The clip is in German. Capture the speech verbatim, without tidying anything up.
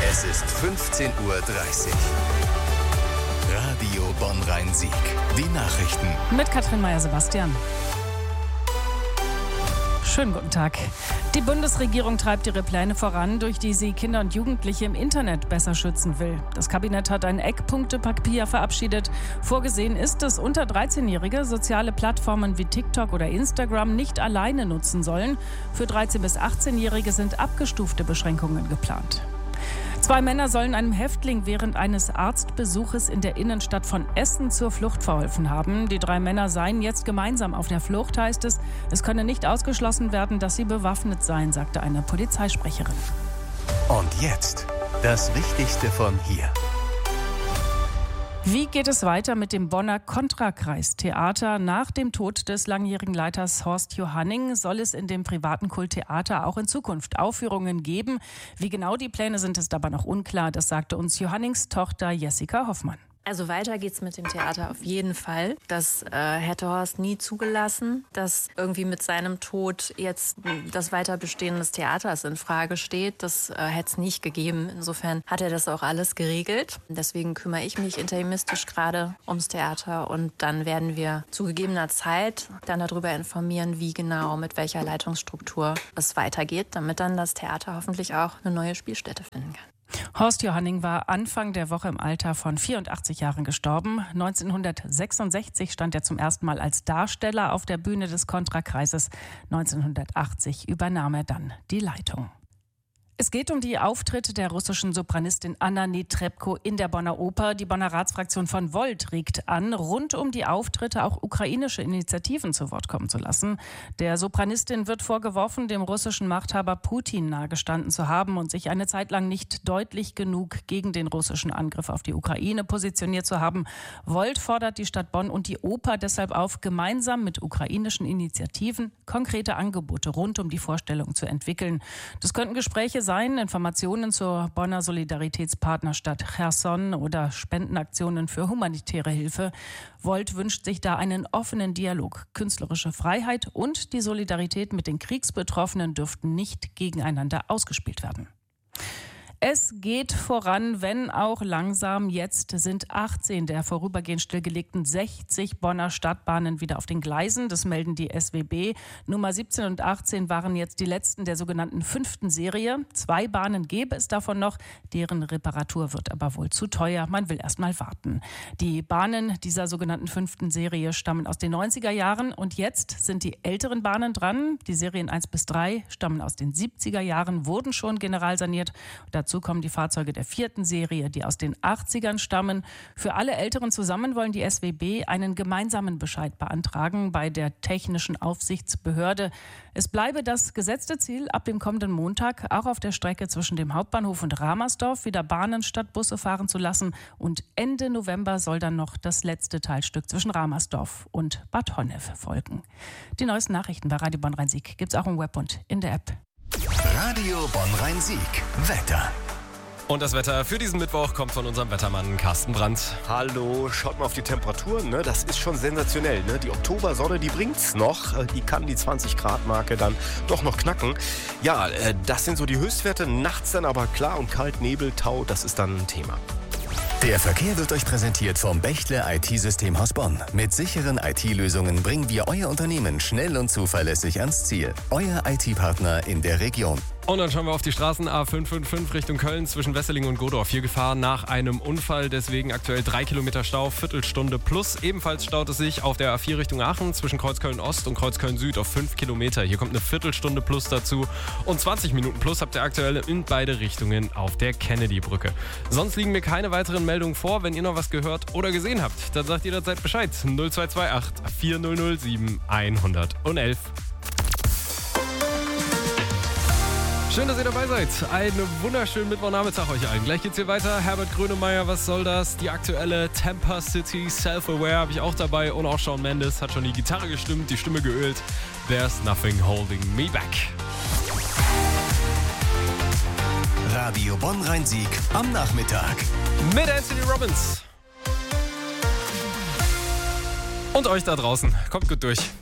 Es ist fünfzehn Uhr dreißig. Radio Bonn-Rhein-Sieg. Die Nachrichten. Mit Katrin Meyer-Sebastian. Schönen guten Tag. Die Bundesregierung treibt ihre Pläne voran, durch die sie Kinder und Jugendliche im Internet besser schützen will. Das Kabinett hat ein Eckpunktepapier verabschiedet. Vorgesehen ist, dass unter dreizehnjährige soziale Plattformen wie TikTok oder Instagram nicht alleine nutzen sollen. Für dreizehn- bis achtzehnjährige sind abgestufte Beschränkungen geplant. Zwei Männer sollen einem Häftling während eines Arztbesuches in der Innenstadt von Essen zur Flucht verholfen haben. Die drei Männer seien jetzt gemeinsam auf der Flucht, heißt es. Es könne nicht ausgeschlossen werden, dass sie bewaffnet seien, sagte eine Polizeisprecherin. Und jetzt das Wichtigste von hier. Wie geht es weiter mit dem Bonner Kontrakreis-Theater? Nach dem Tod des langjährigen Leiters Horst Johanning soll es in dem privaten Kulttheater auch in Zukunft Aufführungen geben. Wie genau die Pläne sind, ist aber noch unklar. Das sagte uns Johannings Tochter Jessica Hoffmann. Also weiter geht's mit dem Theater auf jeden Fall. Das äh, hätte Horst nie zugelassen, dass irgendwie mit seinem Tod jetzt das Weiterbestehen des Theaters in Frage steht. Das äh, hätte es nicht gegeben. Insofern hat er das auch alles geregelt. Deswegen kümmere ich mich interimistisch gerade ums Theater und dann werden wir zu gegebener Zeit dann darüber informieren, wie genau, mit welcher Leitungsstruktur es weitergeht, damit dann das Theater hoffentlich auch eine neue Spielstätte finden kann. Horst Johanning war Anfang der Woche im Alter von vierundachtzig Jahren gestorben. neunzehnhundertsechsundsechzig stand er zum ersten Mal als Darsteller auf der Bühne des Kontrakreises. neunzehnhundertachtzig übernahm er dann die Leitung. Es geht um die Auftritte der russischen Sopranistin Anna Netrebko in der Bonner Oper. Die Bonner Ratsfraktion von Volt regt an, rund um die Auftritte auch ukrainische Initiativen zu Wort kommen zu lassen. Der Sopranistin wird vorgeworfen, dem russischen Machthaber Putin nahegestanden zu haben und sich eine Zeit lang nicht deutlich genug gegen den russischen Angriff auf die Ukraine positioniert zu haben. Volt fordert die Stadt Bonn und die Oper deshalb auf, gemeinsam mit ukrainischen Initiativen konkrete Angebote rund um die Vorstellung zu entwickeln. Das könnten Gespräche sein, Informationen zur Bonner Solidaritätspartnerstadt Cherson oder Spendenaktionen für humanitäre Hilfe. Volt wünscht sich da einen offenen Dialog. Künstlerische Freiheit und die Solidarität mit den Kriegsbetroffenen dürften nicht gegeneinander ausgespielt werden. Es geht voran, wenn auch langsam. Jetzt sind achtzehn der vorübergehend stillgelegten sechzig Bonner Stadtbahnen wieder auf den Gleisen. Das melden die S W B. Nummer siebzehn und achtzehn waren jetzt die letzten der sogenannten fünften Serie. Zwei Bahnen gäbe es davon noch. Deren Reparatur wird aber wohl zu teuer. Man will erst mal warten. Die Bahnen dieser sogenannten fünften Serie stammen aus den neunziger Jahren. Und jetzt sind die älteren Bahnen dran. Die Serien eins bis drei stammen aus den siebziger Jahren, wurden schon generalsaniert. Dazu Dazu kommen die Fahrzeuge der vierten Serie, die aus den achtzigern stammen. Für alle Älteren zusammen wollen die S W B einen gemeinsamen Bescheid beantragen bei der Technischen Aufsichtsbehörde. Es bleibe das gesetzte Ziel, ab dem kommenden Montag auch auf der Strecke zwischen dem Hauptbahnhof und Ramersdorf wieder Bahnen statt Busse fahren zu lassen. Und Ende November soll dann noch das letzte Teilstück zwischen Ramersdorf und Bad Honnef folgen. Die neuesten Nachrichten bei Radio Bonn-Rhein-Sieg gibt es auch im Web und in der App. Radio Bonn-Rhein-Sieg. Wetter. Und das Wetter für diesen Mittwoch kommt von unserem Wettermann Carsten Brandt. Hallo, schaut mal auf die Temperaturen, ne? Das ist schon sensationell. Ne? Die Oktobersonne, die bringt's noch. Die kann die zwanzig Grad Marke dann doch noch knacken. Ja, äh, das sind so die Höchstwerte. Nachts dann aber klar und kalt, Nebel, Tau, das ist dann ein Thema. Der Verkehr wird euch präsentiert vom Bechtle I T-Systemhaus Bonn. Mit sicheren I T-Lösungen bringen wir euer Unternehmen schnell und zuverlässig ans Ziel. Euer I T-Partner in der Region. Und dann schauen wir auf die Straßen A fünf fünf fünf Richtung Köln zwischen Wesseling und Godorf. Hier Gefahr nach einem Unfall, deswegen aktuell drei Kilometer Stau, Viertelstunde plus. Ebenfalls staut es sich auf der A vier Richtung Aachen zwischen Kreuzköln Ost und Kreuzköln Süd auf fünf Kilometer. Hier kommt eine Viertelstunde plus dazu und zwanzig Minuten plus habt ihr aktuell in beide Richtungen auf der Kennedy-Brücke. Sonst liegen mir keine weiteren Meldungen vor. Wenn ihr noch was gehört oder gesehen habt, dann sagt jederzeit Bescheid. null zwei zwei acht vier null null sieben eins null eins. Schön, dass ihr dabei seid. Einen wunderschönen Mittwochnachmittag euch allen. Gleich geht's hier weiter. Herbert Grönemeyer, was soll das? Die aktuelle Tampa City Self-Aware habe ich auch dabei. Und auch Shawn Mendes hat schon die Gitarre gestimmt, die Stimme geölt. There's nothing holding me back. Radio Bonn-Rhein-Sieg am Nachmittag. Mit Anthony Robbins. Und euch da draußen. Kommt gut durch.